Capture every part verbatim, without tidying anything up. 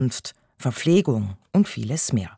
Kunst, Verpflegung und vieles mehr.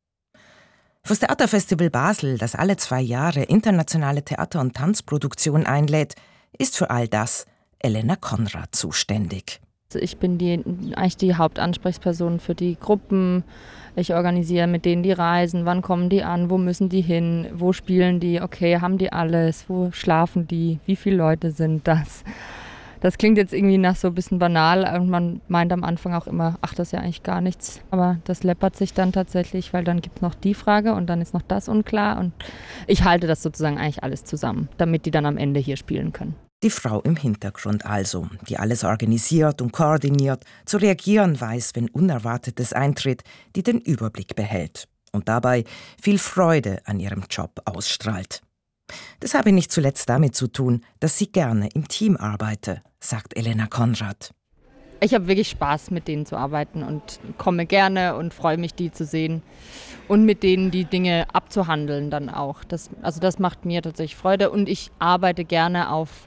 Fürs Theaterfestival Basel, das alle zwei Jahre internationale Theater- und Tanzproduktionen einlädt, ist für all das Elena Konrad zuständig. Ich bin die, eigentlich die Hauptansprechperson für die Gruppen. Ich organisiere mit denen die Reisen, wann kommen die an, wo müssen die hin, wo spielen die, okay, haben die alles, wo schlafen die, wie viele Leute sind das. Das klingt jetzt irgendwie nach so ein bisschen banal und man meint am Anfang auch immer, ach, das ist ja eigentlich gar nichts. Aber das läppert sich dann tatsächlich, weil dann gibt es noch die Frage und dann ist noch das unklar. Und ich halte das sozusagen eigentlich alles zusammen, damit die dann am Ende hier spielen können. Die Frau im Hintergrund also, die alles organisiert und koordiniert, zu reagieren weiß, wenn Unerwartetes eintritt, die den Überblick behält und dabei viel Freude an ihrem Job ausstrahlt. Das habe nicht zuletzt damit zu tun, dass sie gerne im Team arbeite, sagt Elena Konrad. Ich habe wirklich Spaß, mit denen zu arbeiten und komme gerne und freue mich, die zu sehen und mit denen die Dinge abzuhandeln dann auch. Das, also das macht mir tatsächlich Freude und ich arbeite gerne auf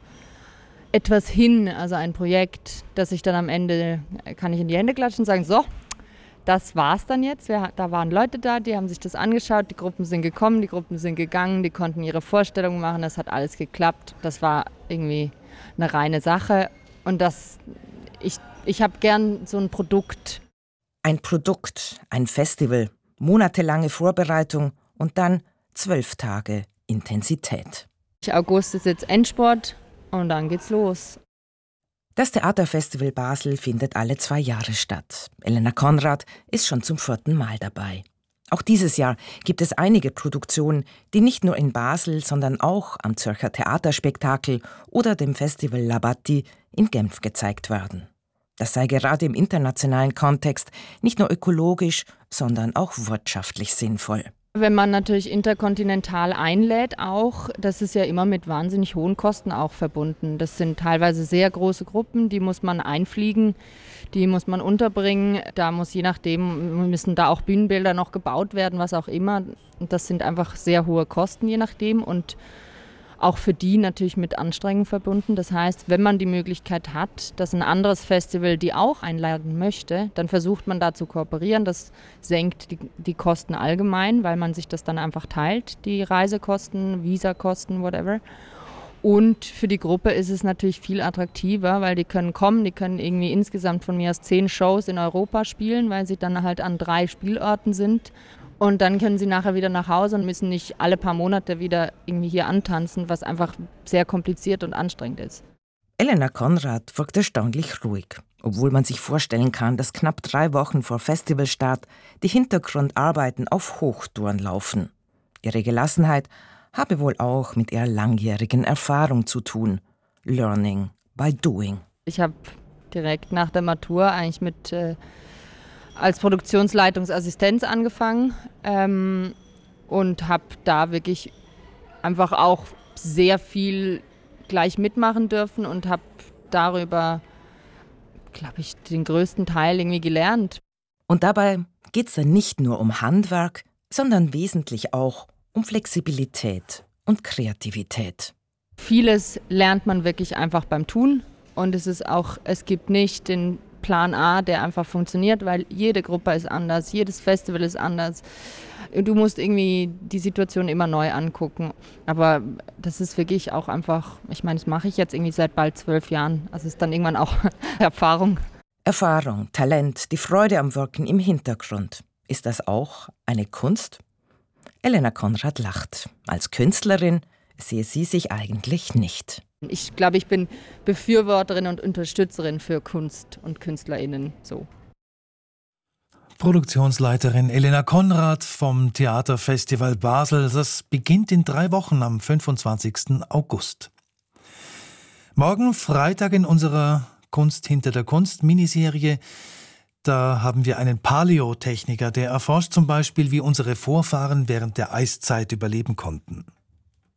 etwas hin, also ein Projekt, das ich dann am Ende, kann ich in die Hände klatschen und sagen, so, das war's dann jetzt. Wir, da waren Leute da, die haben sich das angeschaut, die Gruppen sind gekommen, die Gruppen sind gegangen, die konnten ihre Vorstellungen machen, das hat alles geklappt. Das war irgendwie eine reine Sache und das, ich, ich habe gern so ein Produkt. Ein Produkt, ein Festival, monatelange Vorbereitung und dann zwölf Tage Intensität. August ist jetzt Endspurt. Und dann geht's los. Das Theaterfestival Basel findet alle zwei Jahre statt. Elena Konrad ist schon zum vierten Mal dabei. Auch dieses Jahr gibt es einige Produktionen, die nicht nur in Basel, sondern auch am Zürcher Theaterspektakel oder dem Festival Labatti in Genf gezeigt werden. Das sei gerade im internationalen Kontext nicht nur ökologisch, sondern auch wirtschaftlich sinnvoll. Wenn man natürlich interkontinental einlädt auch, das ist ja immer mit wahnsinnig hohen Kosten auch verbunden. Das sind teilweise sehr große Gruppen, die muss man einfliegen, die muss man unterbringen. Da muss je nachdem, müssen da auch Bühnenbilder noch gebaut werden, was auch immer. Und das sind einfach sehr hohe Kosten je nachdem und auch für die natürlich mit Anstrengungen verbunden. Das heißt, wenn man die Möglichkeit hat, dass ein anderes Festival die auch einladen möchte, dann versucht man da zu kooperieren. Das senkt die, die Kosten allgemein, weil man sich das dann einfach teilt, die Reisekosten, Visakosten, whatever. Und für die Gruppe ist es natürlich viel attraktiver, weil die können kommen, die können irgendwie insgesamt von mir aus zehn Shows in Europa spielen, weil sie dann halt an drei Spielorten sind. Und dann können sie nachher wieder nach Hause und müssen nicht alle paar Monate wieder irgendwie hier antanzen, was einfach sehr kompliziert und anstrengend ist. Elena Konrad wirkt erstaunlich ruhig, obwohl man sich vorstellen kann, dass knapp drei Wochen vor Festivalstart die Hintergrundarbeiten auf Hochtouren laufen. Ihre Gelassenheit habe wohl auch mit ihrer langjährigen Erfahrung zu tun. Learning by doing. Ich habe direkt nach der Matur eigentlich mit äh, als Produktionsleitungsassistenz angefangen ähm, und habe da wirklich einfach auch sehr viel gleich mitmachen dürfen und habe darüber, glaube ich, den größten Teil irgendwie gelernt. Und dabei geht es dann nicht nur um Handwerk, sondern wesentlich auch um Flexibilität und Kreativität. Vieles lernt man wirklich einfach beim Tun und es ist auch, es gibt nicht den Plan A, der einfach funktioniert, weil jede Gruppe ist anders, jedes Festival ist anders. Du musst irgendwie die Situation immer neu angucken. Aber das ist wirklich auch einfach, ich meine, das mache ich jetzt irgendwie seit bald zwölf Jahren. Also ist dann irgendwann auch Erfahrung. Erfahrung, Talent, die Freude am Wirken im Hintergrund. Ist das auch eine Kunst? Elena Konrad lacht. Als Künstlerin sehe sie sich eigentlich nicht. Ich glaube, ich bin Befürworterin und Unterstützerin für Kunst und KünstlerInnen. So. Produktionsleiterin Elena Konrad vom Theaterfestival Basel. Das beginnt in drei Wochen am fünfundzwanzigsten August. Morgen Freitag in unserer Kunst hinter der Kunst Miniserie. Da haben wir einen Paläotechniker, der erforscht zum Beispiel, wie unsere Vorfahren während der Eiszeit überleben konnten.